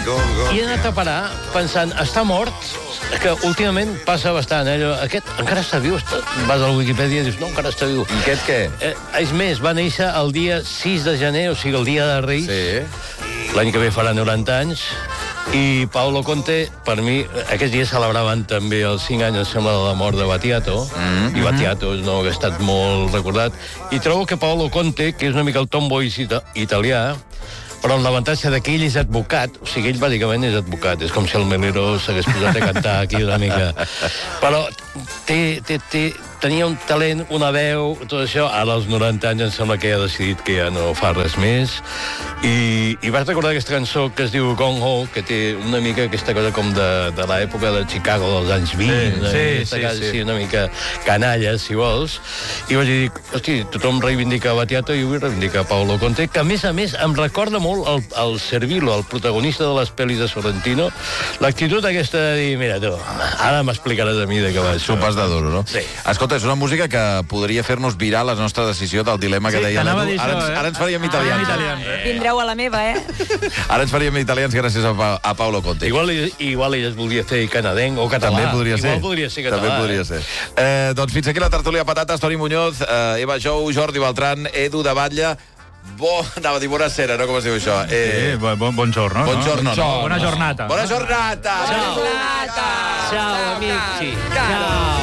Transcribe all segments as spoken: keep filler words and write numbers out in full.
I he anat a parar pensant, està mort? Que últimament passa bastant, eh? Aquest encara està viu? Està... Vas a la Wikipedia i dius, no, encara està viu. I aquest què? Eh, és més, va néixer el dia sis de gener, o sigui, el dia de Reis. Sí. L'any que ve farà noranta anys. I Paolo Conte, per mi, aquests dies celebraven també els cinc anys, em sembla, de la mort de Battiato, mm-hmm. i Battiato és un home que ha estat molt recordat, i trobo que Paolo Conte, que és una mica el Tom Boyce ita italià, però amb l'avantatge que ell és advocat, o sigui, ell bàsicament és advocat, és com si el Melero s'hagués posat a cantar aquí una mica. Però té, té, té, tenia un talent, una veu, tot això, ara als noranta anys em sembla que ja ha decidit que ja no fa res més, i, i vaig recordar aquesta cançó que es diu Gone Ho, que té una mica aquesta cosa com de, de l'època de Chicago dels anys vint, sí, sí, sí, sí, sí, sí, una mica canalla, si vols, i vaig dir, hosti, tothom reivindica Battiato i jo vull reivindicar Paolo Conte, que a més a més em recorda molt el, el Servillo, el protagonista de les pel·lis de Sorrentino, l'actitud aquesta de dir, mira tu, ara m'explicaràs a mi de què va això. Sopes de duro, no? Sí. Escolta, és una música que podria fer-nos virar la nostra decisió del dilema que Sí, deia t'anava l'Edu. a dir Ara, això, ens- eh? ara ens faríem italians. Ah, italians, eh? Vindreu a la meva, eh? Ara ens faríem italians gràcies a, pa a Paolo Conte. Igual, igual ell es volia fer canadenc o català. També podria ser. Igual podria ser català. També podria eh? ser. Eh, doncs fins aquí la tertúlia patates. Toni Muñoz, eh, Eva Jou, Jordi Beltran, Edu de Batlle. Bo... Anava a dir bona sera, no? Com es diu això? Eh... Sí, bon, bon giorno. Bon giorno, no? Bona jornata. Bona jornata! Ciao. Ciao, amici. Ciao.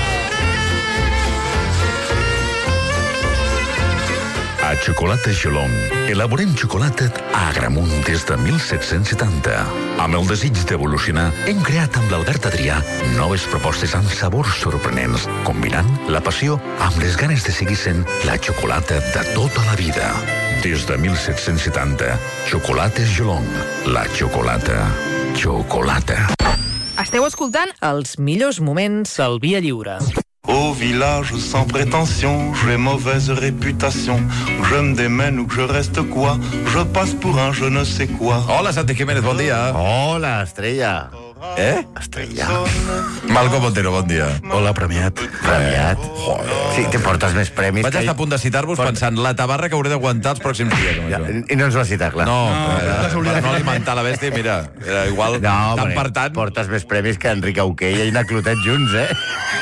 A Xocolata Xolong elaborem xocolata a Agramunt des de mil set-cents setanta. Amb el desig d'evolucionar, hem creat amb l'Albert Adrià noves propostes amb sabors sorprenents, combinant la passió amb les ganes de seguir sent la xocolata de tota la vida. Des de mil set-cents setanta, Xocolates Xolong. La xocolata. Xocolata. Esteu escoltant els millors moments Del Via Lliure. Au village sans prétention, j'ai mauvaise réputation. Que je me démène ou que je reste quoi, je passe pour un je ne sais quoi. Hola, Santi Jiménez, bon dia. Hola, Estrella. Eh? Estrella. Malcom Montero, bon dia. Hola, premiat. Premiat. Sí, te portes més premis. Vaig que estar a ell. punt de citar-vos pensant la tabarra que hauré d'aguantar els pròxims dies. Ja, Ja, I no ens va citar, clar. no, no per no alimentar la bèstia, mira, era igual, No, tant perquè per tant, portes més premis que Enric Auquella i na Clotet junts, eh?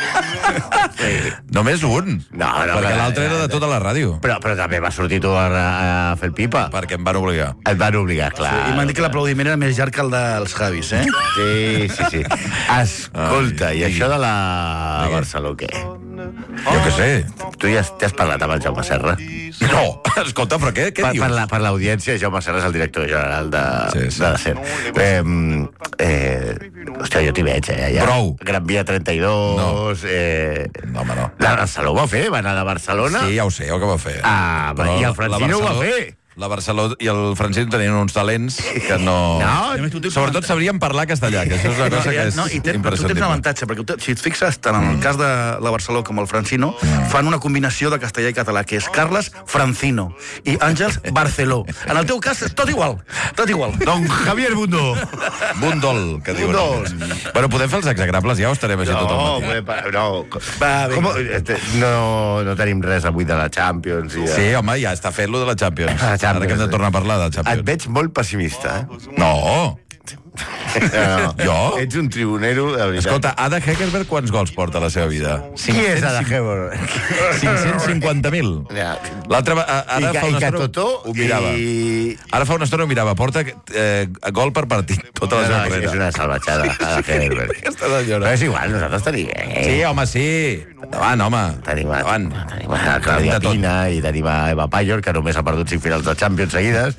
Sí. només un, No, no, perquè no, l'altre no, era de no. tota la ràdio, Però, però també va sortir tu a, a fer el pipa. perquè em van obligar. Et van obligar, clar. I m'han dit que l'aplaudiment era més llarg que el dels Javis, eh? Sí, sí, sí. Escolta, Ai, i això de la Digui. Barcelona, què? Jo què sé. Tu ja has- t'has parlat amb el Jaume Serra? No, escolta, però què, què Per, dius? per, la, per l'audiència, Jaume Serra és el director general de, Sí, sí. de la SER. Eh, eh, hòstia, jo t'hi veig, eh? Allà. Prou. Gran Via trenta-dos... No. Eh, No, home, no. la Barcelona ho va fer, va anar de Barcelona. Sí, ja ho sé, el que va fer. Ah, Però i el la Francino ho va Barcelona- fer. La Barcelona i el Francino tenien uns talents que no... No, I a més, tu tens Sobretot un- sabrien parlar castellà, que això és una cosa que és no, i ten, però tu tens un imprescindible. avantatge, perquè tu, si et fixes, tant en el cas de la Barcelona com el Francino, fan una combinació de castellà i català, que és Carles Francino i Àngels Barceló. En el teu cas, és tot igual, tot igual. Don Javier Bundó. Bundol, que diuen. Bundol. Bueno, podem fer els exagrables ja o estarem així tot el No, matí? bé, pa- no. Va, vinga. Com, este, no, no tenim res avui de la Champions. I de... Sí, home, ja està fent lo de la Champions. La Champions, Ara que hem de sí. tornar a parlar de la Et Champions. veig molt pessimista, eh? No! No. Jo? Ets un tribunero, de veritat. Escolta, Ada Hegerberg quants gols porta a la seva vida? Qui és Ada Hegerberg? cinc-cents cinquanta mil. Ja. L'altre, va- a- ara I, fa que, una i que estona Totó ho mirava. i... Ara fa una estona ho mirava. Porta eh, gol per partit tota la No, seva no, és carrera. una salvatjada, Ada Hegerberg. Aquesta Però senyora. és igual, nosaltres tenim... Eh? Sí, home, sí. Endavant, home. Tenim a, Endavant. tenim a Claudia de tot. Pina i tenim a Eva Payor, que només ha perdut cinc finals de Champions seguides.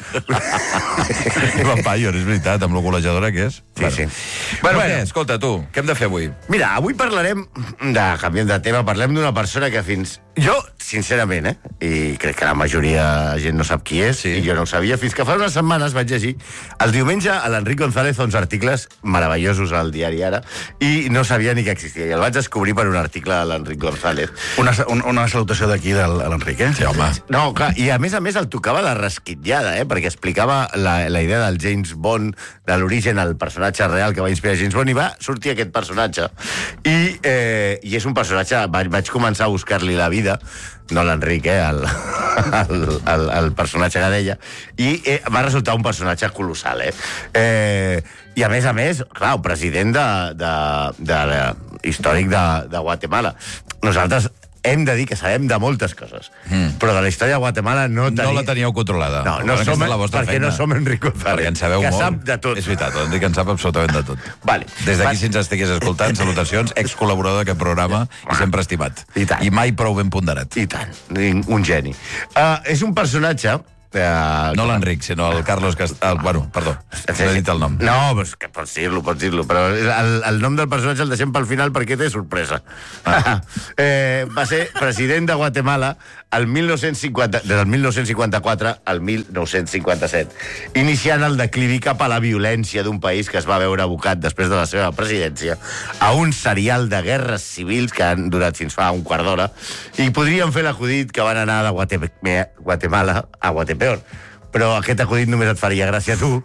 Eva Payor, és veritat, amb lo golejadora que és. Sí, sí. Bueno, Bueno. què? Escolta, tu, què hem de fer avui? Mira, avui parlarem de, canviant de tema, parlem d'una persona que fins... Jo, sincerament, eh? I crec que la majoria de gent no sap qui és, Sí. i jo no ho sabia, fins que fa unes setmanes vaig llegir el diumenge a l'Enric González uns articles meravellosos al diari Ara, i no sabia ni que existia, i el vaig descobrir per un article de l'Enric González. Una, una, una salutació d'aquí de l'Enric, eh? Sí, home. No, clar, i a més a més el tocava de rasquitllada, eh? Perquè explicava la, la idea del James Bond, de l'origen al personatge real que va inspirar James Bond, i va sortir aquest personatge. I, eh, i és un personatge, vaig, vaig començar a buscar-li la vida, vida, no l'Enric, eh, el, el, el, el personatge que deia, i eh, va resultar un personatge colossal, eh? eh I, a més a més, clar, un president de, de, de, de, històric de, de Guatemala. Nosaltres hem de dir que sabem de moltes coses, mm. però de la història de Guatemala no tenim... No la teníeu controlada. No, no som, perquè feina. no som Enric González, perquè en sabeu que molt. sap de tot. És veritat, l'Enric en sap absolutament de tot. Vale. Des d'aquí, Va... si ens estigués escoltant, salutacions, ex-col·laborador d'aquest programa i sempre estimat. I tant. I mai prou ben ponderat. I tant, un geni. Uh, és un personatge... Uh, no l'Enric, sinó el Carlos Castillo. Bueno, perdó, he dit el nom. No, pues, que pots dir-lo, pots dir-lo, però el, el nom del personatge el deixem pel final perquè té sorpresa. Ah. eh, va ser president de Guatemala el mil nou-cents cinquanta, des del mil nou-cents cinquanta-quatre al mil nou-cents cinquanta-set, iniciant el declivi cap a la violència d'un país que es va veure abocat després de la seva presidència a un serial de guerres civils que han durat fins fa un quart d'hora i podríem fer l'acudit que van anar de Guatem Guatemala a Guatepeor, però aquest acudit només et faria gràcia a tu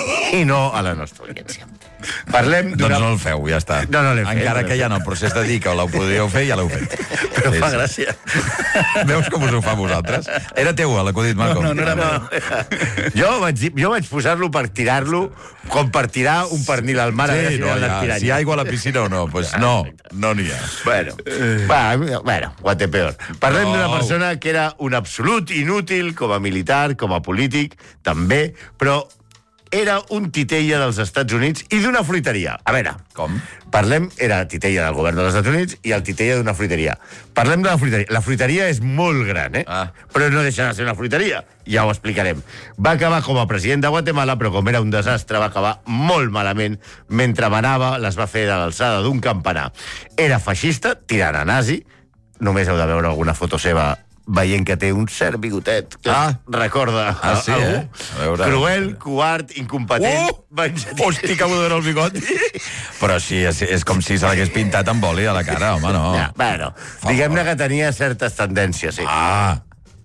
i no a la nostra audiència. Parlem doncs no el feu, ja està. No, no Encara fet, que ja en el procés de dir que l'ho podríeu fer, ja l'heu fet. Però sí, fa gràcia. Veus com us ho fa vosaltres? Era teu, l'acudit, Marco. No, no, no era no. jo vaig, dir, jo vaig posar-lo per tirar-lo com per tirar un pernil al mar. Sí, no, ja, si hi ha aigua a la piscina o no, doncs pues no, no n'hi ha. Bueno, va, bueno, Guatepeor. Parlem No. d'una persona que era un absolut inútil com a militar, com a polític, també, però era un titella dels Estats Units i d'una fruiteria. A veure, Com? Parlem, era titella del govern dels Estats Units i el titella d'una fruiteria. Parlem de la fruiteria. La fruiteria és molt gran, eh? Ah. Però no deixa de ser una fruiteria. Ja ho explicarem. Va acabar com a president de Guatemala, però com era un desastre, va acabar molt malament. Mentre manava, les va fer de l'alçada d'un campanar. Era feixista, tirant a nazi. Només heu de veure alguna foto seva veient que té un cert bigotet que Ah. recorda Ah, sí, algú. eh? A veure. Cruel, covard, incompetent, Oh! venjatiu. Hosti, que m'ho dóna el bigot. Però sí, és, és com si se l'hagués pintat amb oli a la cara, home, no. Ja, bueno, diguem-ne que tenia certes tendències, sí. Ah,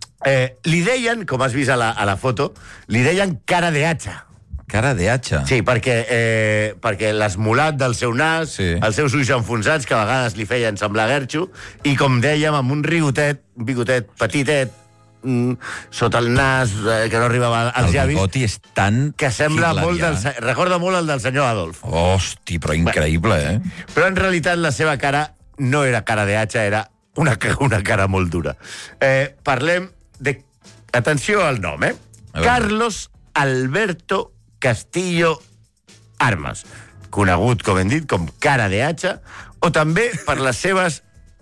Eh, li deien, com has vist a la, a la foto, li deien cara de hacha. cara de hacha. Sí, perquè, eh, perquè l'esmolat del seu nas, Sí. els seus ulls enfonsats, que a vegades li feien semblar guerxo, i com dèiem, amb un rigotet, un bigotet petitet, mm, sota el nas, eh, que no arribava als El llavis, bigoti és tan que sembla molt del, hitlerià. se- recorda molt el del senyor Adolf. Hosti, però increïble, eh? Però en realitat la seva cara no era cara de hacha, era una, ca- una cara molt dura. Eh, parlem de... Atenció al nom, eh? A veure. Carlos Alberto Castillo Armas, conegut, com hem dit, com cara de hacha, o també per les seves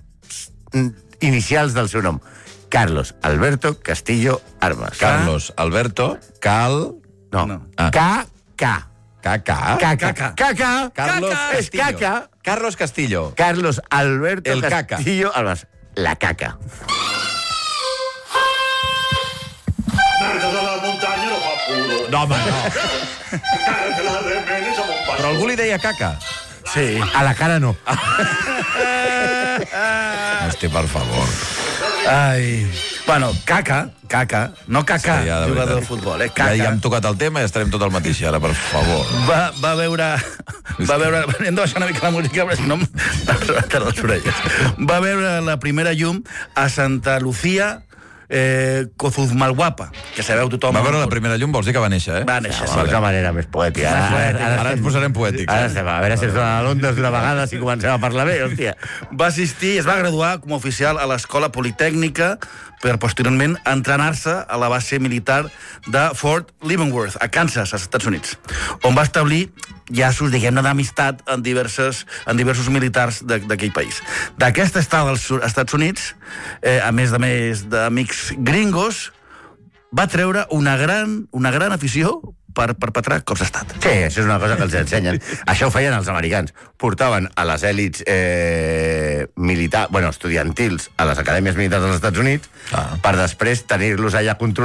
mm, inicials del seu nom. Carlos Alberto Castillo Armas. Carlos Alberto Cal... No. No. Ah. K K. Caca. Caca. Caca. Carlos És Castillo. caca. Carlos Castillo. Carlos Alberto El caca. Castillo Armas. La caca. No, home, no. Però algú li deia caca. Sí. A la cara no. Hosti, per favor. Ai... Bueno, Caca, Caca, no Caca, Sí, ja, de jugador veritat. de futbol, eh? Ja, Caca. ja hem tocat el tema i estarem tot el mateix ara, per favor. Va, va veure... Va veure... Hem de baixar una mica la música, perquè si no em rebentarà les orelles. Va veure la primera llum a Santa Lucía, eh, Cozummalguapa, que sabeu tothom... Va veure la primera llum, vols dir que va néixer, eh? Va néixer, De sí. molta manera més poètica. Ara, ara, ara, Ara ens posarem poètics. Ara Eh? estem, a veure si ens dona l'ondes d'una vegada, si comencem a parlar bé, hòstia. Va assistir i es va graduar com a oficial a l'Escola Politècnica per posteriorment entrenar-se a la base militar de Fort Leavenworth, a Kansas, als Estats Units, on va establir llaços, diguem-ne, d'amistat en, diverses, en diversos militars de- d'aquell país. D'aquesta estada als Estats Units, eh, a més de més d'amics gringos, va treure una gran, una gran afició per perpetrar cops d'estat. Sí, això és una cosa que els ensenyen. Això ho feien els americans. Portaven a les èlits eh, militars, bueno, estudiantils a les acadèmies militars dels Estats Units Ah. per després tenir-los allà controlats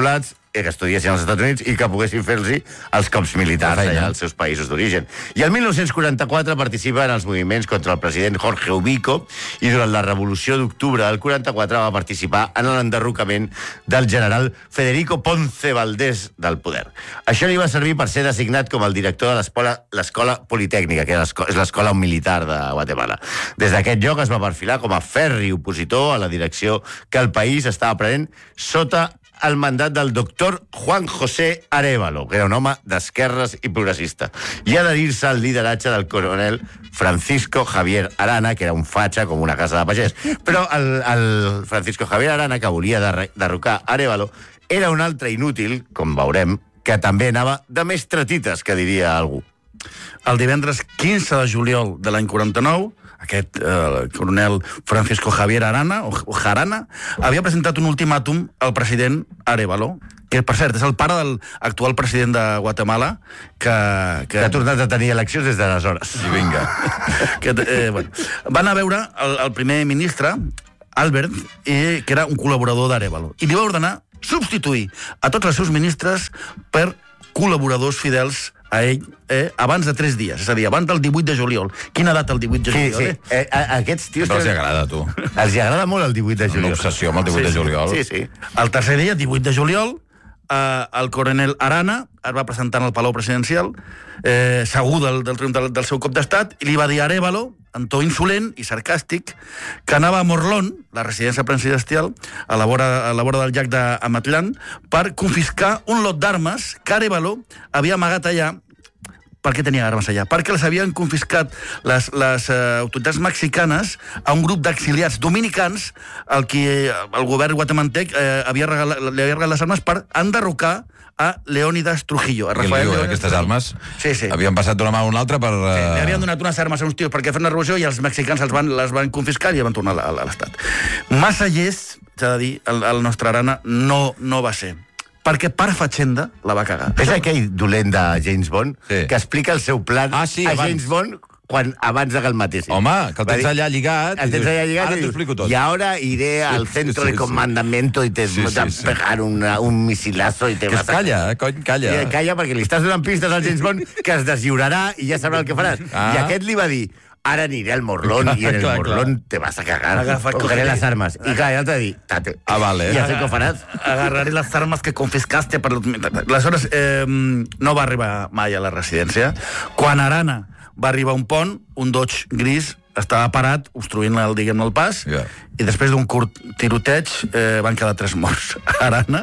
que estudiessin als Estats Units i que poguessin fer-los els cops militars allà als seus països d'origen. I el mil nou-cents quaranta-quatre participa en els moviments contra el president Jorge Ubico i durant la Revolució d'Octubre del quaranta-quatre va participar en l'enderrocament del general Federico Ponce Valdés del poder. Això li va servir per ser designat com el director de l'Escola Politècnica, que és l'escola militar de Guatemala. Des d'aquest lloc es va perfilar com a ferri opositor a la direcció que el país estava prenent sota el mandat del doctor Juan José Arévalo, que era un home d'esquerres i progressista, i adherir-se al lideratge del coronel Francisco Javier Arana, que era un fatxa com una casa de pagès. Però el, el Francisco Javier Arana, que volia derrocar Arévalo, era un altre inútil, com veurem, que també anava de més tretites, que diria algú. El divendres quinze de juliol de l'any quaranta-nou, aquest eh, coronel Francisco Javier Arana, o, o Jarana, havia presentat un ultimàtum al president Arévalo, que, per cert, és el pare del actual president de Guatemala, que... Que, que ha tornat a tenir eleccions des d'aleshores. I vinga. que, eh, bueno, van a veure el, el primer ministre, Albert, i, que era un col·laborador d'Arévalo, i li va ordenar substituir a tots els seus ministres per col·laboradors fidels a ell eh, abans de tres dies, és a dir, abans del divuit de juliol. Quina data el divuit de juliol? Sí, sí. Eh? Eh, a, aquests tios... Però els agrada, tu. Els agrada molt el divuit de juliol. Una obsessió amb el divuit sí, de juliol. Sí, sí. El tercer dia, divuit de juliol, eh, el coronel Arana es va presentar en el Palau Presidencial, eh, segur del, del triomf del, del seu cop d'estat, i li va dir a Arévalo, en to insolent i sarcàstic, que anava a Morlón, la residència presidencial, a la vora, a la vora del llac d'Amatlán, per confiscar un lot d'armes que Arévalo havia amagat allà. Per què tenia armes allà? Perquè les havien confiscat les, les uh, autoritats mexicanes a un grup d'exiliats dominicans al qui el govern guatemaltec eh, havia regalat, li havia regalat les armes per enderrocar a Leónidas Trujillo. A Rafael Leónidas, aquestes armes sí, sí. havien passat d'una mà a una altra per... Uh... Sí, li havien donat unes armes a uns tios perquè fer una revolució i els mexicans els van, les van confiscar i van tornar a l'Estat. Massa llest, s'ha de dir, el, el nostre Arana no, no va ser. Perquè per Fatxenda la va cagar. És aquell dolent de James Bond sí. que explica el seu plan ah, sí, a abans. James Bond quan, abans de que el matessin. Home, que el tens allà lligat. El tens allà lligat ara t'ho explico tot. I ara iré al centro sí, sí, de comandamiento i te sí, sí, sí, pegar una, un misilazo i te que vas a... calla, eh, cony, calla. I calla perquè li estàs donant pistes al James Bond que es deslliurarà i ja sabrà el que faràs. Ah. I aquest li va dir... Ara aniré al Morlón i en el clar, Morlón clar. Te vas a cagar. Agafa, cogeré les armes. I clar, ja t'ha dit, tate. Ah, vale. I ja sé què faràs. Agarraré les armes que confiscaste. Per... Aleshores, eh, no va arribar mai a la residència. Quan Arana va arribar a un pont, un Dodge gris estava parat, obstruint el, diguem, el pas, yeah. i després d'un curt tiroteig eh, van quedar tres morts. Arana,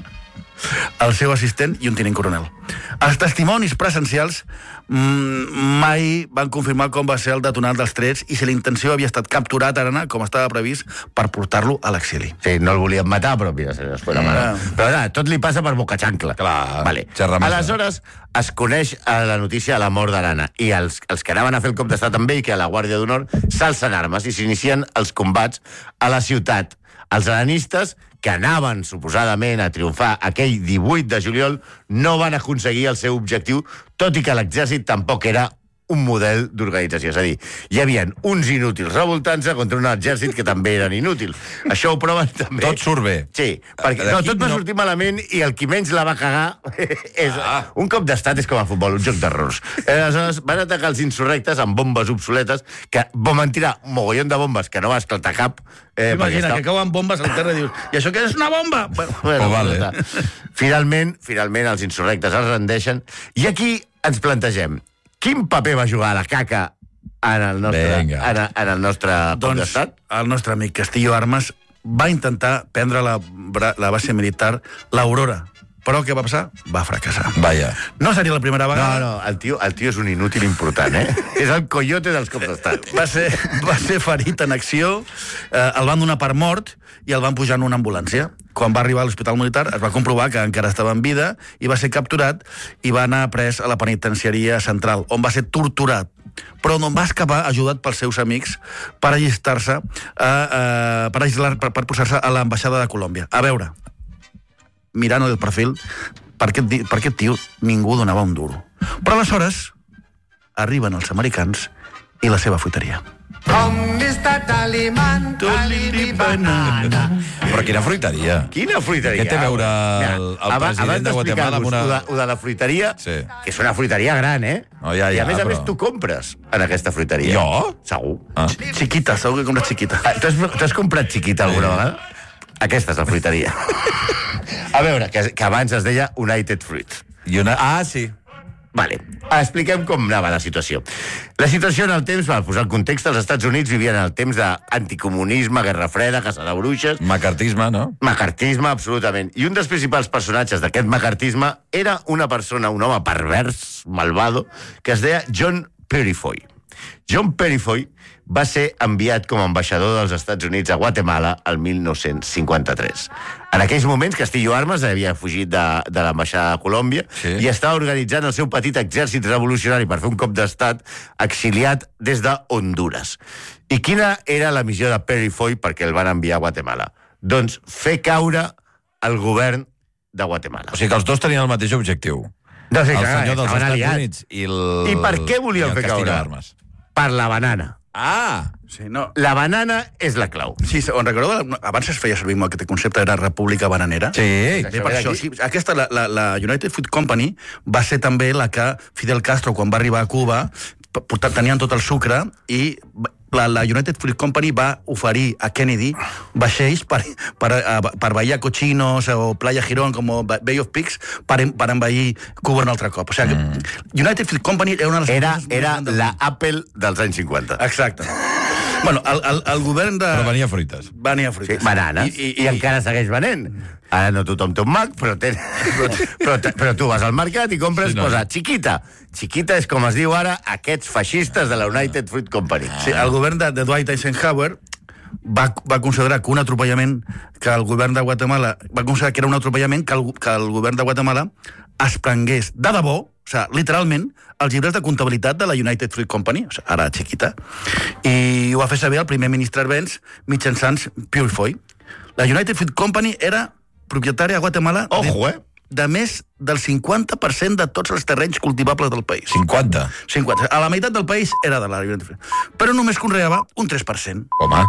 el seu assistent i un tinent coronel. Els testimonis presencials mmm, mai van confirmar com va ser el detonant dels trets i si la intenció havia estat capturar Arana, com estava previst, per portar-lo a l'exili. Sí, no el volien matar, però mira, se les fue la mare. Mm. Però ara, tot li passa per boca xancla. Clar, vale. Aleshores, es coneix la notícia de la mort d'Arana i els, els que anaven a fer el cop d'estat amb ell, que a la Guàrdia d'Honor, s'alcen armes i s'inicien els combats a la ciutat. Els aranistes, que anaven suposadament a triomfar aquell divuit de juliol, no van aconseguir el seu objectiu, tot i que l'exèrcit tampoc era un model d'organització. És a dir, hi havia uns inútils revoltant-se contra un exèrcit que també eren inútils. Això ho proven també... Tot surt bé. Sí, perquè no, tot va sortir no... malament i el qui menys la va cagar és... Ah. Un cop d'estat és com a futbol, un joc d'errors. Aleshores, van atacar els insurrectes amb bombes obsoletes, que van tirar un mogollon de bombes que no va esclatar cap. Eh, Imagina, que cauen bombes al terra i dius, i això què és una bomba? Bueno, bueno, oh, vale. Finalment, finalment els insurrectes es rendeixen i aquí ens plantegem quin paper va jugar la caca en el nostre, en, en el nostre doncs, d'estat? El nostre amic Castillo Armas va intentar prendre la, la base militar l'Aurora. Però què va passar? Va fracassar. Vaja. No seria la primera vegada. No, no, el tio, el tio és un inútil important, eh? És el coyote dels cops d'estat. Va ser, va ser ferit en acció, eh, el van donar per mort i el van pujar en una ambulància. Quan va arribar a l'hospital militar es va comprovar que encara estava en vida i va ser capturat i va anar pres a la penitenciaria central, on va ser torturat, però no va escapar ajudat pels seus amics per allistar-se, a, a, per, aislar, per, per posar-se a l'ambaixada de Colòmbia. A veure, mirant el perfil, per aquest, per aquest tio ningú donava un duro. Però aleshores arriben els americans i la seva fuiteria. Con mister Tallyman, Tallyman banana. Però quina fruiteria. Quina fruiteria? Què té a veure Mira, el, el abans- president abans de Guatemala amb una... d'explicar-vos Ho de, ho de la fruiteria, Sí. que és una fruiteria gran, eh? No, ja, I ja, a més a però- més tu compres en aquesta fruiteria. Jo? Segur. Ah. Chiquita, segur que compres chiquita. Ah, Tu has, tu has comprat Chiquita alguna vegada? Aquesta és la fruiteria. A veure, que, que abans es deia United Fruit. I una... Ah, sí. Vale, expliquem com anava la situació. La situació en el temps, per posar el context, els Estats Units vivien en el temps d'anticomunisme, guerra freda, caça de bruixes... Macartisme, no? Macartisme, absolutament. I un dels principals personatges d'aquest macartisme era una persona, un home pervers, malvado, que es deia John Peurifoy. John Peurifoy va ser enviat com a ambaixador dels Estats Units a Guatemala el mil nou-cents cinquanta-tres. En aquells moments, Castillo Armas havia fugit de, de l'ambaixada de Colòmbia Sí. i estava organitzant el seu petit exèrcit revolucionari per fer un cop d'estat exiliat des de Honduras. I quina era la missió de Peurifoy perquè el van enviar a Guatemala? Doncs fer caure el govern de Guatemala. O sigui que els dos tenien el mateix objectiu. No sé, El clar, senyor dels estaven Estats aliats. Units i el... I per què volien i el fer Castillo caure? Armas. Per la banana. Ah! Sí, no. La banana és la clau. Sí, on recordeu, abans es feia servir molt aquest concepte, era república bananera. Sí. Bé, per això, sí, aquesta, la, la, la United Fruit Company va ser també la que Fidel Castro, quan va arribar a Cuba, portat, tenien tot el sucre i la, la United Fruit Company va oferir a Kennedy vaixells per, per, per Bahia Cochinos o Playa Girón, com Bay of Pigs, per, per envair Cuba un altre cop. O sigui, mm. United Fruit Company era una de les... Era, era la Apple dels anys cinquanta. Exacte. Bueno, el, el, el govern de... Però venia fruites. Venia fruites. Sí, bananes. I, i, I encara segueix venent. Ara no tothom té un Mac, però, ten... però, te... però tu vas al mercat i compres, Sí, sí, no, posa no. Chiquita. Chiquita és, com es diu ara, aquests feixistes de la United Fruit Company. Sí, el govern de, de Dwight Eisenhower va, va considerar que un atropellament que el govern de Guatemala va considerar que era un atropellament que el, que el govern de Guatemala es prengués de debò, o sigui, literalment, els llibres de comptabilitat de la United Fruit Company, o sigui, ara Chiquita, i ho va fer saber el primer ministre Arbenz mitjançant Peurifoy. La United Fruit Company era propietària a Guatemala de, Ojo, eh? de més del cinquanta per cent de tots els terrenys cultivables del país. cinquanta. cinquanta. A la meitat del país era de la United Fruit. Però només conreava un tres per cent. Home.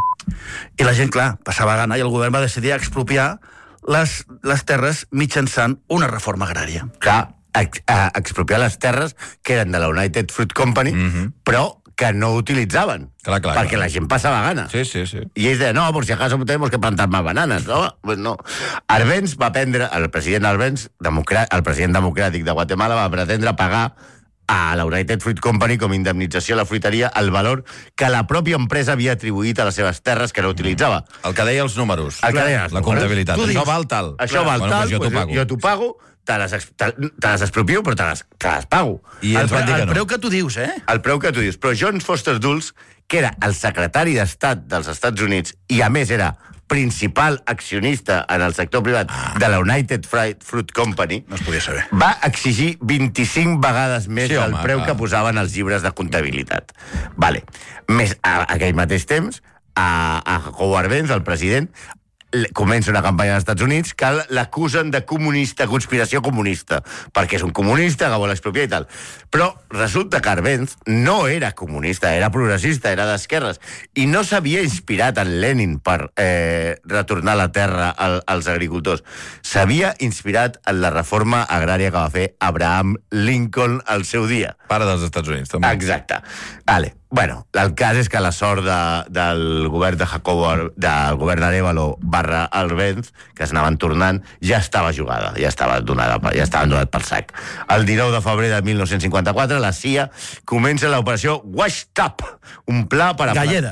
I la gent, clar, passava gana i el govern va decidir expropiar les, les terres mitjançant una reforma agrària. Clar, ex, a, expropiar les terres que eren de la United Fruit Company, Mhm. però que no utilitzaven. Clar, clar, perquè clar. la gent passava gana. Sí, sí, sí. I ells deien, no, por si acaso tenemos que plantar más bananas. No, pues no. Arbenz va prendre, el president Arbenz, democrà, el president democràtic de Guatemala, va pretendre pagar a la United Fruit Company com a indemnització a la fruiteria el valor que la pròpia empresa havia atribuït a les seves terres que no utilitzava. El que deia els números. El que deia els La números. comptabilitat. Tu Això dius, val tal. Això val bueno, tal, doncs jo t'ho doncs pago. jo t'ho pago, te les, ex- te, te les expropio, però te les, te les pago. I el, ens van dir que el no. preu que tu dius, eh? El preu que tu dius. Però John Foster Dulles, que era el secretari d'Estat dels Estats Units i, a més, era principal accionista en el sector privat Ah. de la United Fruit Company, No es podia saber. va exigir vint-i-cinc vegades més Sí, del home, preu clar. que posaven els llibres de comptabilitat. Vale. Més, a, a aquell mateix temps, a, a Jacobo Arbenz, el president, l- comença una campanya als Estats Units que l'acusen de comunista, conspiració comunista, perquè és un comunista que vol expropiar i tal. Però resulta que Arbenz no era comunista, era progressista, era d'esquerres, i no s'havia inspirat en Lenin per eh, retornar la terra al, als agricultors. S'havia inspirat en la reforma agrària que va fer Abraham Lincoln al seu dia. Pare dels Estats Units, també. Exacte. Vale. Bueno, el cas és que la sort de, del govern de Jacobo, Ar- del govern d'Arévalo barra Arbenz, que es anaven tornant, ja estava jugada, ja estava donada, ja estaven donat pel sac. El dinou de febrer de mil nou-cents cinquanta-quatre, la C I A comença l'operació Washed Up, un pla per a... Galleda.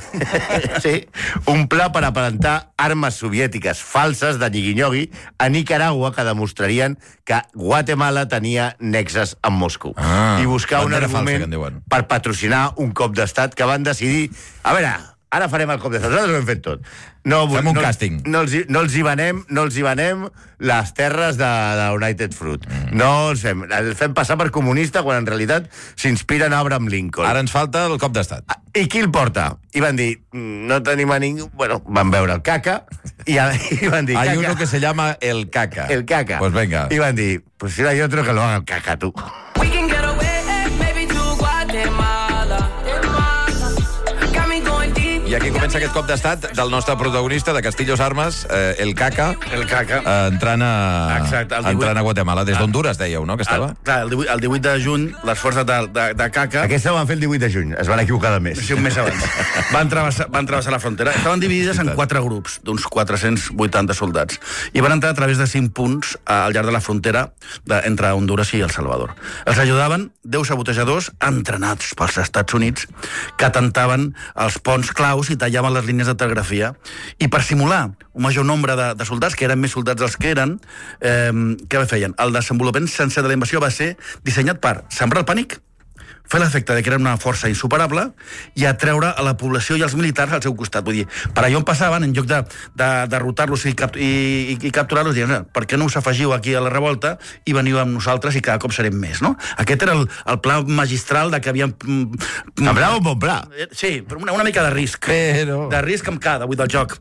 Sí, un pla per aparentar armes soviètiques falses de nyigui-nyogui a Nicaragua que demostrarien que Guatemala tenia nexes amb Moscou. Ah, I buscar un bandera falsa, argument que en diuen. per patrocinar un cop d'estat que van decidir... A veure, ara farem el cop d'estat, nosaltres ho hem fet tot. No, Fem un no, càsting. No els, hi- no els hi venem, no els hi venem les terres de, de United Fruit. Mm. No els fem. Els fem passar per comunista quan en realitat s'inspiren a Abraham Lincoln. Ara ens falta el cop d'estat. I qui el porta? I van dir, "Mm, no tenim a ningú... Bueno, van veure el caca i, a- i van dir, Hay caca, uno que se llama el caca. el caca. Pues venga. I van dir, pues si no hay otro que lo haga el caca, tú. We can get away, maybe to Guatemala. Got me comença aquest cop d'estat del nostre protagonista de Castillos Armas, eh, el Caca, El Caca. eh, entrant, a, Exacte, el divuit- entrant a Guatemala. Des d'Honduras, dèieu, no?, que estava? El, clar, el divuit, el divuit de juny, les forces de, de, de Caca... Aquesta ho van fer el divuit de juny, es van equivocar de mes. Sí, un mes abans. Van travessar, van travessar la frontera. Estaven dividides en quatre grups, d'uns quatre-cents vuitanta soldats. I van entrar a través de cinc punts al llarg de la frontera de, entre Honduras i El Salvador. Els ajudaven deu sabotejadors entrenats pels Estats Units que atentaven els ponts claus i tallaven les línies de telegrafia. I per simular un major nombre de, de soldats, que eren més soldats dels que eren, eh, què feien? El desenvolupament sencer de la invasió va ser dissenyat per sembrar el pànic, fer l'efecte de que era una força insuperable i atreure a la població i als militars al seu costat. Vull dir, per allà on passaven, en lloc de, de derrotar-los i, cap, i, i, i capturar-los, diuen, per què no us afegiu aquí a la revolta i veniu amb nosaltres i cada cop serem més, no? Aquest era el, el pla magistral de que havien... Semblava un bon pla. Sí, però una, una mica de risc. Però... De risc amb cada, vull del joc.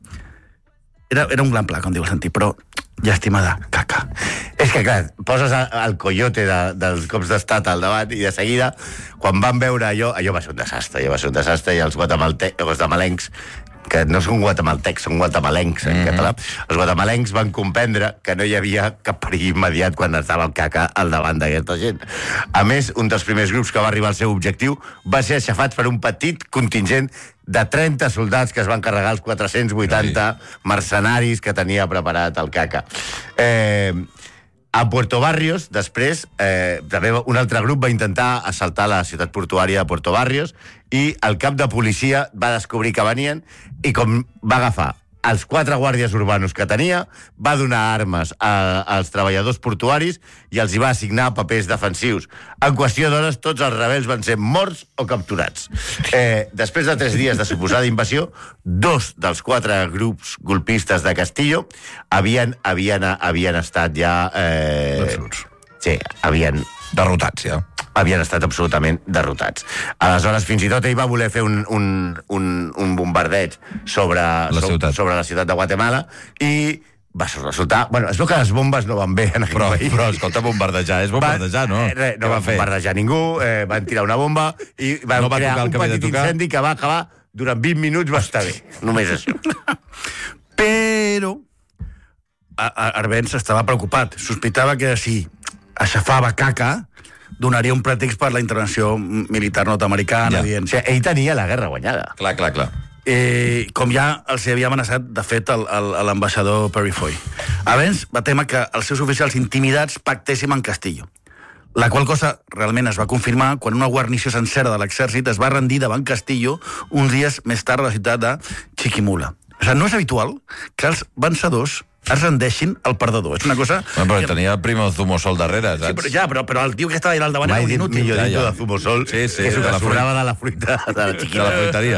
Era, era un gran pla, com diu el Santi, però llàstima de Caca. És que, clar, poses el coyote de, dels cops d'estat al davant i de seguida, quan van veure allò, allò va ser un desastre, allò va ser un desastre i els guatemalencs, que no són guatemaltecs, són guatemalencs en mm -hmm. català, els guatemalencs van comprendre que no hi havia cap perill immediat quan estava el Caca al davant d'aquesta gent. A més, un dels primers grups que va arribar al seu objectiu va ser aixafat per un petit contingent de trenta soldats que es van carregar els quatre-cents vuitanta mercenaris que tenia preparat el Caca. Eh... A Puerto Barrios, després, eh, també un altre grup va intentar assaltar la ciutat portuària de Puerto Barrios i el cap de policia va descobrir que venien i com va agafar els quatre guàrdies urbanos que tenia, va donar armes a, als treballadors portuaris i els hi va assignar papers defensius. En qüestió d'hores, tots els rebels van ser morts o capturats. Eh, després de tres dies de suposada invasió, dos dels quatre grups golpistes de Castillo havien, havien, havien estat ja... Eh, sí, havien... Derrotats, ja. Havien estat absolutament derrotats. Aleshores, fins i tot ell va voler fer un, un, un, un bombardeig sobre la, sobre, sobre la ciutat de Guatemala i va resultar... Bueno, es veu que les bombes no van bé en aquell però, país. Però, escolta, bombardejar és bombardejar, no? Eh, re, no van bombardejar ningú, eh, van tirar una bomba i van no va crear un petit de incendi que va acabar durant vint minuts, va estar bé. Només això. Però Arbenz estava preocupat. Sospitava que si aixafava Caca donaria un pretext per la intervenció militar nord-americana. Ja. O sigui, ell tenia la guerra guanyada. Clar, clar, clar. Eh, com ja els havia amenaçat, de fet, l'ambaixador Perry Foy. Abans va temer que els seus oficials intimidats pactéssim en Castillo. La qual cosa realment es va confirmar quan una guarnició sencera de l'exèrcit es va rendir davant Castillo uns dies més tard a la ciutat de Chiquimula. O sigui, no és habitual que els vencedors es rendeixin al perdedor. És una cosa... Bueno, però que... tenia el Primo Zumosol darrere, saps? Sí, però, ja, però, però el tio que estava allà al davant era un inútil. Millor ja, dit ja. de Zumosol, sí, sí, que és de una la sobrava de la fruita de la De xiquita. la fruiteria.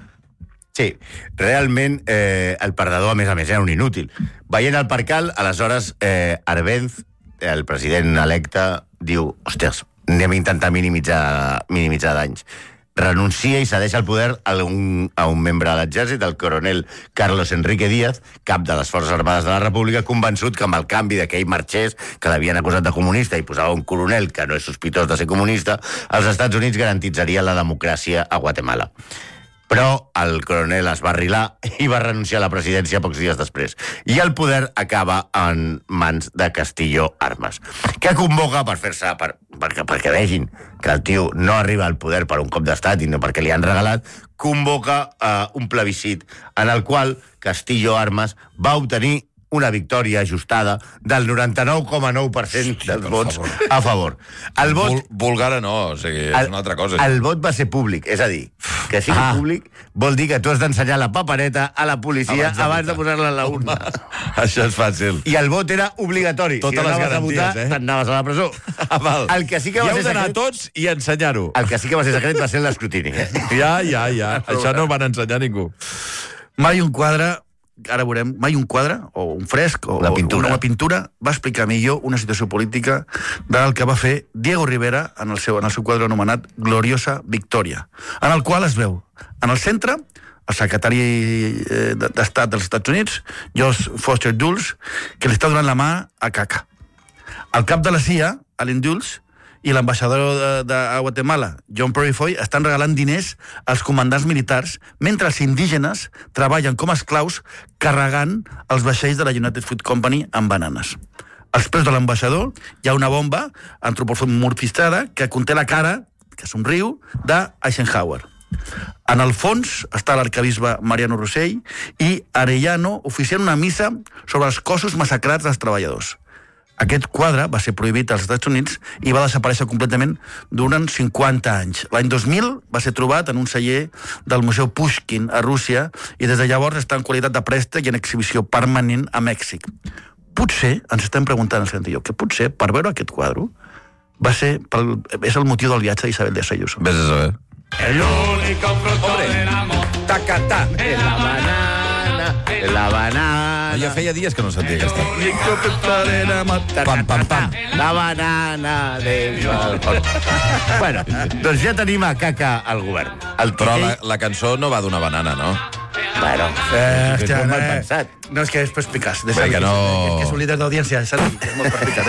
Sí, realment eh, el perdedor, a més a més, era un inútil. Veient el percal, aleshores eh, Arbenz, el president electe, diu, hòsties, anem a intentar minimitzar, minimitzar danys. Renuncia i cedeix el poder a un, a un membre de l'exèrcit, el coronel Carlos Enrique Díaz, cap de les Forces Armades de la República, convençut que amb el canvi de que ell marxés, que l'havien acusat de comunista, i posava un coronel que no és sospitós de ser comunista, els Estats Units garantitzarien la democràcia a Guatemala. Però el coronel es va arrilar i va renunciar a la presidència pocs dies després. I el poder acaba en mans de Castillo Armas, que convoca per fer-se... Per, perquè, perquè vegin que el tio no arriba al poder per un cop d'estat i no perquè li han regalat, convoca uh, un plebiscit en el qual Castillo Armas va obtenir una victòria ajustada del noranta-nou coma nou per cent dels vots a favor. El vot... Vul, vulgara no, o sigui, és el, una altra cosa. El vot va ser públic, és a dir, que sigui ah. públic vol dir que tu has d'ensenyar la papereta a la policia abans de, abans de posar-la en la urna. Això és fàcil. I el vot era obligatori. Totes si no les anaves garanties, a votar, eh? t'anaves a la presó. Ah, val. El que sí que va I ser heu d'anar secret... tots i ensenyar-ho. El que sí que va ser secret va ser l'escrutini. Eh? Ja, ja, ja. Això no ho van ensenyar ningú. Mai un quadre, ara veurem, mai un quadre, o un fresc, o la pintura. una pintura, va explicar millor una situació política del que va fer Diego Rivera en el seu, en el seu quadre anomenat Gloriosa Victòria, en el qual es veu, en el centre, el secretari d'Estat dels Estats Units, George Foster Dulles, que li està donant la mà a Caca. El cap de la C I A, Allen Dulles, i l'ambaixador de, de Guatemala, John Perry Foy, estan regalant diners als comandants militars mentre els indígenes treballen com a esclaus carregant els vaixells de la United Fruit Company amb bananes. Als peus de l'ambaixador hi ha una bomba antropomorfitzada que conté la cara, que somriu, d'Eisenhower. En el fons està l'arquebisbe Mariano Rossell i Arellano oficiant una missa sobre els cossos massacrats dels treballadors. Aquest quadre va ser prohibit als Estats Units i va desaparèixer completament durant cinquanta anys. L'any dos mil va ser trobat en un celler del Museu Pushkin a Rússia i des de llavors està en qualitat de préstec i en exhibició permanent a Mèxic. Potser, ens estem preguntant el sentit jo, que potser per veure aquest quadre va ser pel, és el motiu del viatge d'Isabel de Ayuso. Ves a saber. El único fruto del amor. Tacatà. En la banana, en la banana. Ja feia dies que no sentia aquesta. Pam, pam, pam. La banana del balcó. Bueno, doncs ja tenim a Caca al govern. El Però la, la cançó no va d'una banana, no? Bueno, Eh, és hòstia, molt mal eh, pensat. no, és que és perspicaç. Bé, que no- És que és un líder d'audiència, és molt perspicaç.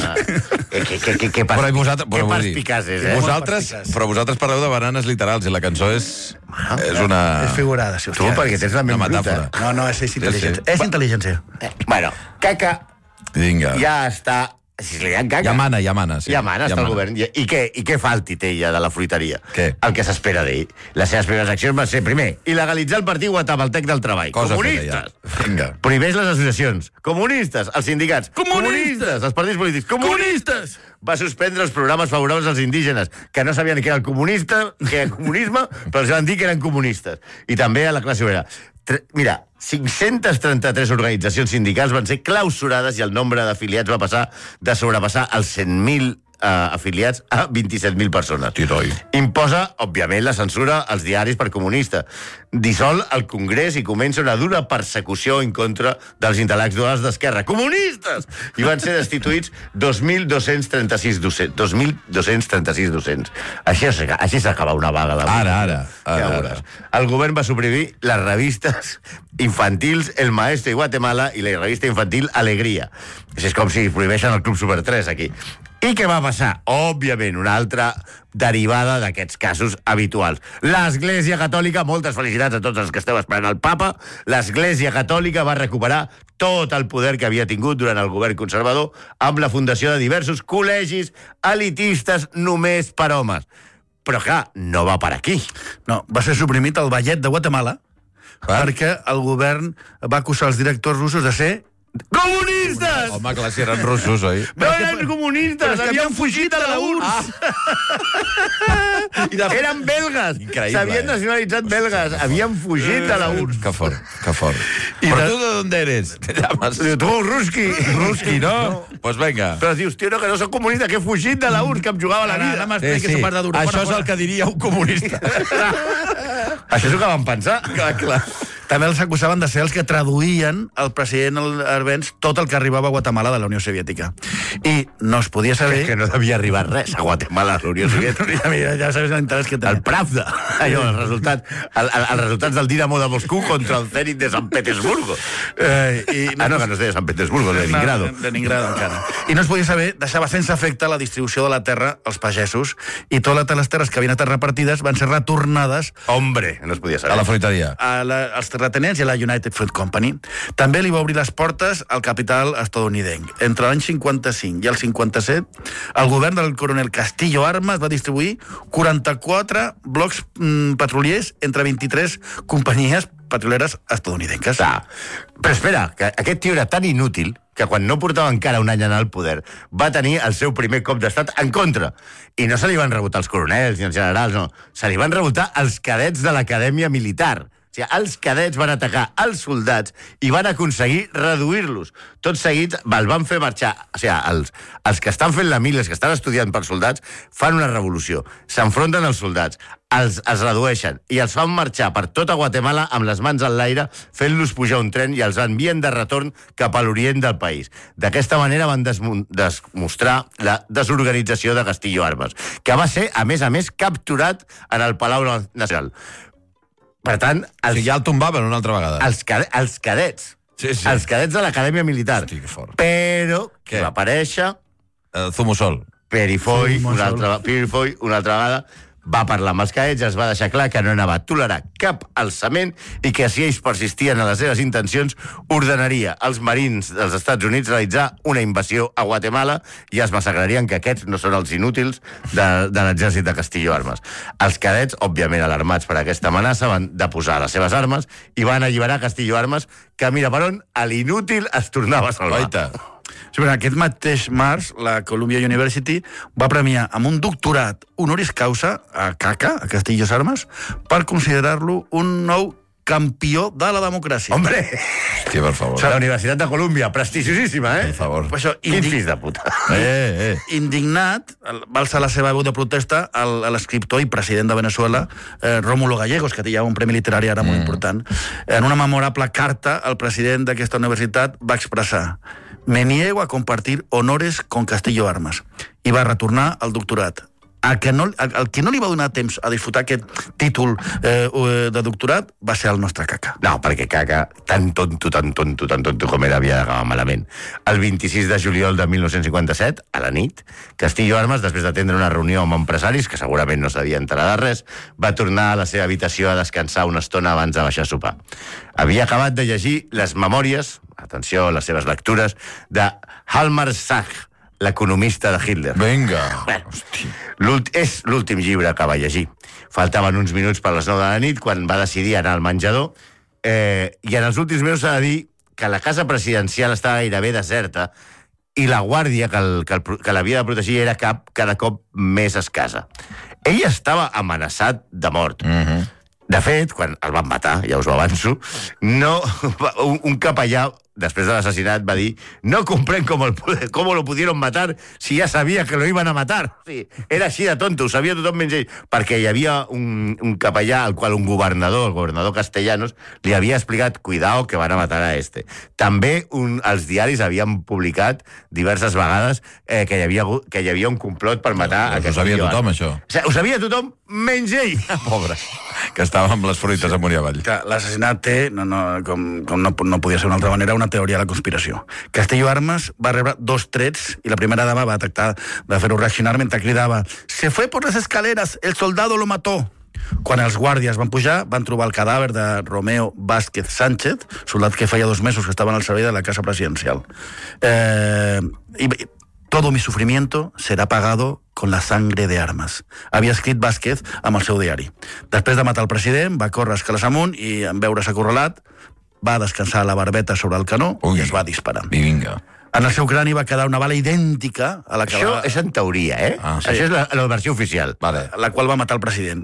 Que, que, que, que, que, Però i vosaltres... que però vull dir, perspicaç és, eh? Vosaltres, perspicaç. però vosaltres parleu de bananes literals i la cançó és... És una... És figurada, sí, Tu, hòstia. perquè tens la Una ment bruta. metàfora. No, no, és, és intel·ligència. Sí, sí. És intel·ligència. Eh, Bueno, Caca Vinga. ja està... Si li han Caca... Ja mana, ja mana. Sí. Ja mana, està mana. el govern. I, i, què, I què fa el titella de la fruiteria? Què? El que s'espera d'ell. Les seves primeres accions van ser, primer, il·legalitzar el partit guatemaltec del treball. Cosa Comunistes! feta ja. Vinga. Prohibeix les associacions. Comunistes! Els sindicats. Comunistes! Els partits polítics. Comunistes! Va suspendre els programes favorables als indígenes, que no sabien què era el comunista, què era el comunisme, però els van dir que eren comunistes. I també a la classe obrera. Tre- Mira, cinc-centes trenta-tres organitzacions sindicals van ser clausurades i el nombre d'afiliats va passar de sobrepassar els cent mil eh, afiliats a vint-i-set mil persones. Tiroi. Imposa, òbviament, la censura als diaris per comunista. Dissol el Congrés i comença una dura persecució en contra dels intel·lectuals d'esquerra. Comunistes! I van ser destituïts dos mil dos-cents trenta-sis docents. dos mil dos-cents trenta-sis docents. Així, s'aca- així s'acaba una vaga. De Ara, ara, ara, Ja ara. veuràs. El govern va suprimir les revistes infantils El Maestro i Guatemala i la revista infantil Alegria. És com si prohibeixen el Club Super tres aquí. I què va passar? Òbviament, una altra derivada d'aquests casos habituals. L'Església Catòlica, moltes felicitats a tots els que esteu esperant el papa, l'Església Catòlica va recuperar tot el poder que havia tingut durant el govern conservador amb la fundació de diversos col·legis elitistes només per homes. Però, clar, no va per aquí. No, va ser suprimit el ballet de Guatemala Va. perquè el govern va acusar els directors russos de ser comunistes! Home, clar, si eren russos, oi? No eren comunistes, Però és que havien fugit de la U R S S. I de... Eren belgues. Increïble, S'havien eh? nacionalitzat belgues. Havien fugit de la U R S S. Que fort, que fort. I Però de- tu de d'on eres? Te llames... Tu, Ruski. Ruski, no? Doncs pues vinga. Però dius, tio, no, que no soc comunista, que he fugit de la U R S S, que em jugava la Ara, vida. ara m'expliquis un part de duro. Això Fora, és el fora. que diria un comunista. Això és el que van pensar. clar, clar. També els acusaven de ser els que traduïen al president Arbenz tot el que arribava a Guatemala de la Unió Soviètica. I no es podia saber... Que no devia arribar res a Guatemala, a la Unió Soviètica. Ja, mira, ja sabes l'interès que tenia. El Pravda. Allò, els resultats, el, el, els resultats del Dinamo de Moscou contra el Zenit de Sant Petersburgo. Eh, i Ah, no, que no es deia Sant Petersburgo, de Leningrado. No, Leningrado, encara. I no es podia saber, deixava sense efecte la distribució de la terra als pagesos i totes les terres que havien estat repartides van ser retornades Hombre, no es podia saber. A la fruiteria. a la, als terratenents i a la United Fruit Company. També li va obrir les portes al capital estadounidenc. Entre l'any cinquanta-cinc i el cinquanta-set, el govern del coronel Castillo Armas va distribuir quaranta-quatre blocs mm, petroliers entre vint-i-tres companyies petroleres estadounidenques. Clar. Però espera, que aquest tio era tan inútil que quan no portava encara un any al poder va tenir el seu primer cop d'estat en contra. I no se li van rebotar els coronels ni els generals, no. Se li van rebotar els cadets de l'acadèmia militar. O sigui, els cadets van atacar els soldats i van aconseguir reduir-los. Tot seguit el van fer marxar. O sigui, els, els que estan fent la mili, els que estan estudiant per soldats, fan una revolució. S'enfronten als soldats, els, els redueixen i els fan marxar per tota Guatemala amb les mans en l'aire, fent-los pujar un tren i els envien de retorn cap a l'orient del país. D'aquesta manera van desmun- demostrar la desorganització de Castillo Armas, que va ser, a més a més, capturat en el Palau Nacional. Per tant, O els, sigui, ja el tombaven una altra vegada. els, cade els cadets, Sí, sí. els cadets de l'acadèmia militar. Hosti, que fort. Però Què? que va aparèixer El Zumosol. Sí, Perifoy, molt una sol. altra, Perifoy, una altra vegada, va parlar amb els caets, es va deixar clar que no anava a tolerar cap alçament i que si ells persistien en les seves intencions ordenaria als marins dels Estats Units realitzar una invasió a Guatemala i es massacrarien, que aquests no són els inútils de, de l'exèrcit de Castillo Armas. Els cadets, òbviament alarmats per aquesta amenaça, van deposar les seves armes i van alliberar Castillo Armas, que mira per on, a l'inútil es tornava a salvar. Oita. Sí, però aquest mateix març, la Columbia University va premiar amb un doctorat honoris causa a Caca, a Castillo Armas, per considerar-lo un nou campió de la democràcia. Hombre! Hòstia, per favor. La Universitat de Colúmbia, prestigiosíssima, eh? Per favor. Per això, Quin indig... fills de puta. Eh, eh. indignat, va alçar la seva veu de protesta al- a l'escriptor i president de Venezuela, eh, Rómulo Gallegos, que tenia un premi literari ara molt important. En una memorable carta, el president d'aquesta universitat va expressar: «Me niego a compartir honores con Castillo Armas», i va retornar al doctorat. El que no, el, el que no li va donar temps a disfrutar aquest títol eh, de doctorat va ser el nostre Caca. No, perquè Caca, tan tonto, tan tonto, tan tonto com era, havia d'acabar malament. El vint-i-sis de juliol de mil nou-cents cinquanta-set, a la nit, Castillo Armas, després d'atendre una reunió amb empresaris, que segurament no s'havia enterat de res, va tornar a la seva habitació a descansar una estona abans de baixar a sopar. Havia acabat de llegir les memòries, atenció, les seves lectures, de Hjalmar Sachs, l'economista de Hitler. Vinga. Hòstia. L'últ- és l'últim llibre que va llegir. Faltaven uns minuts per les nou de la nit quan va decidir anar al menjador, eh, i en els últims mesos s'ha de dir que la casa presidencial estava gairebé deserta i la guàrdia que, el, que, el, que l'havia de protegir era cap, cada cop més escassa. Ell estava amenaçat de mort. Mhm. De fet, quan el van matar, ja us ho avanço, no, un, un capellà, després de l'assassinat, va dir: no comprèn com, el, com lo pudieron matar si ja sabia que lo iban a matar. O sigui, era així de tonto, ho sabia tothom menys ell, perquè hi havia un, un capellà al qual un governador, el governador Castellanos, li havia explicat: cuidao, que van a matar a este. També un, els diaris havien publicat diverses vegades eh, que, hi havia, hagut- que hi havia un complot per matar a Ho Castillo sabia tothom, Armas. això. O sigui, ho sabia tothom menys ell. Pobre. Que estava amb les fruites amunt i avall. Que l'assassinat té, no, no, com, com no, no podia ser d'una altra manera, una teoria de la conspiració. Castillo Armas va rebre dos trets i la primera dama va tractar de fer-ho reaccionar mentre cridava: «Se fue por las escaleras, el soldado lo mató». Quan els guàrdies van pujar, van trobar el cadàver de Romeo Vázquez Sánchez, soldat que feia dos mesos que estava al servei de la casa presidencial. Eh, i, «Todo mi sufrimiento será pagado con la sangre de armas», havia escrit Vázquez amb el seu diari. Després de matar el president, va córrer escales amunt i, en veure's acorralat, va descansar la barbeta sobre el canó Ui. i es va disparar. I vinga. En el seu crani va quedar una bala idèntica a la que Això va, és en teoria, eh? Ah, sí. Això és la, la versió oficial. Vale. la qual va matar el president.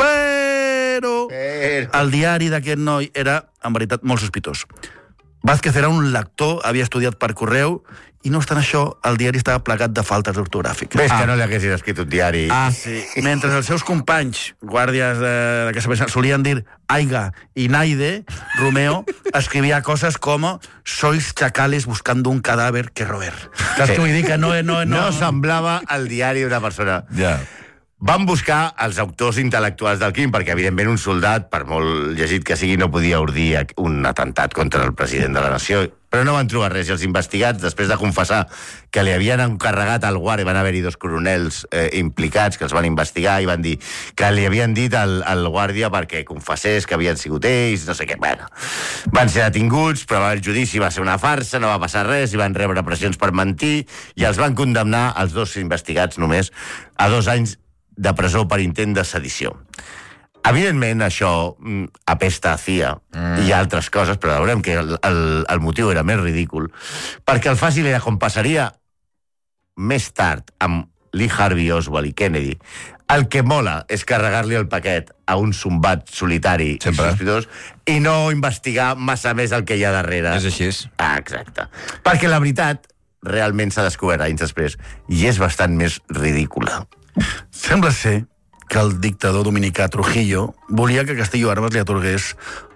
Però Però... el diari d'aquest noi era, en veritat, molt sospitós. Vázquez era un lector, havia estudiat per correu, i no obstant això, el diari estava plagat de faltes ortogràfiques. Ves que no li haguessis escrit un diari. Ah, sí. Mentre els seus companys, guàrdies de, de Casa Presidencial, solien dir Aiga i Naide, Romeo escrivia coses com «Sois chacales buscando un cadáver que roer». Saps Sí. què vull dir? Que no... No, No no, semblava el diari d'una persona. Ja. Van buscar els autors intel·lectuals del crim, perquè, evidentment, un soldat, per molt llegit que sigui, no podia ordir un atemptat contra el president de la nació. Però no van trobar res. I els investigats, després de confessar que li havien encarregat al guàrdia, van haver-hi dos coronels eh, implicats que els van investigar i van dir que li havien dit al, al guàrdia perquè confessés que havien sigut ells, no sé què. Bueno, van ser detinguts, però el judici va ser una farsa, no va passar res, i van rebre pressions per mentir, i els van condemnar, els dos investigats només, a dos anys de presó per intent de sedició. Evidentment, això mm, apesta a C I A mm. i altres coses, però veurem que el, el, el motiu era més ridícul, perquè el fàcil era, com passaria més tard amb Lee Harvey Oswald i Kennedy, el que mola és carregar-li el paquet a un zumbat solitari Sempre. i sospitós i no investigar massa més el que hi ha darrere. És així. Ah, exacte. Perquè la veritat realment s'ha descobert anys després i és bastant més ridícula. Sembla ser que el dictador dominicà Trujillo volia que Castillo Armas li atorgués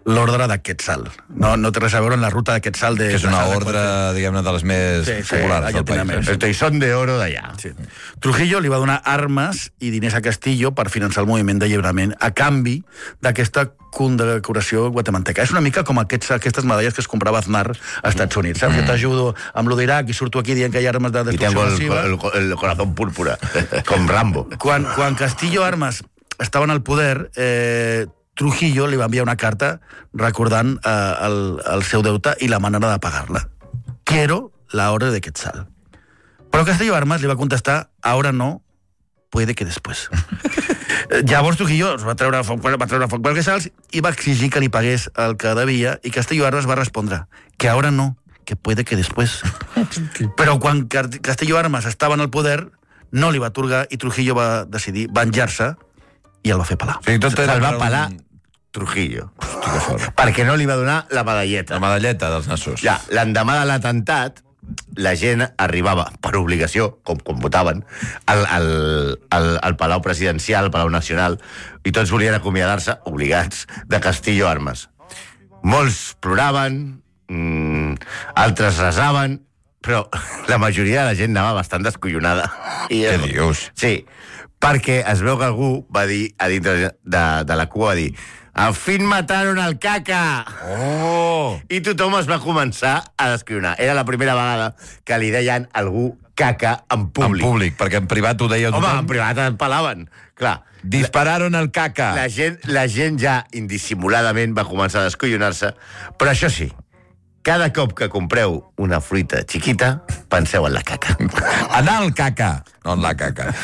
l'ordre de Quetzal. No, no té res a veure amb la ruta de Quetzal de... Que és una de ordre, diguem-ne, de les més Sí, sí, populars del allà país. sí. El toisón de oro d'allà. Sí. Trujillo li va donar armes i diners a Castillo per finançar el moviment d'alliberament a canvi d'aquesta condecoració guatemalteca. És una mica com aquests, aquestes medalles que es comprava Aznar als Estats Units. Saps? Mm. Jo t'ajudo amb lo d'Iraq i surto aquí dient que hi ha armes de I destrucció tengo massiva. el, el, el corazón púrpura, com Rambo. Quan, quan Castillo Armas estaven al poder, eh, Trujillo li va enviar una carta recordant eh, el, el seu deute i la manera de pagar-la. Quiero la orden de Quetzal. Però Castillo Armas li va contestar, ahora no, puede que después. Llavors Trujillo es va treure foc, va treure foc per Quetzals i va exigir que li pagués el que devia i Castillo Armas va respondre que ahora no, que puede que después. Però quan Castillo Armas estava en el poder no li va atorgar i Trujillo va decidir venjar-se i el va fer pelar. O sigui, tot El era va per pelar un- Trujillo. Hosti, que fort. Perquè no li va donar la medalleta. La medalleta dels nassos. Ja, l'endemà de l'atemptat, la gent arribava, per obligació, com, com votaven, al, al, al, al Palau Presidencial, al Palau Nacional, i tots volien acomiadar-se, obligats, de Castillo Armas. Molts ploraven, mmm, altres resaven, però la majoria de la gent anava bastant descollonada. I, Què dius? Sí, perquè es veu que algú va dir, a dintre de, de la cua, va dir al fin mataron al caca! Oh! I tothom es va començar a descriunar. Era la primera vegada que li deien a algú caca en En públic. públic, perquè en privat ho deia Home, tothom. en privat el pelaven. Clar, Dispararon al caca. la gent, la gent ja indissimuladament va començar a descollonar-se, però això sí, cada cop que compreu una fruita xiquita, penseu en la caca. Anar al caca, no en la caca.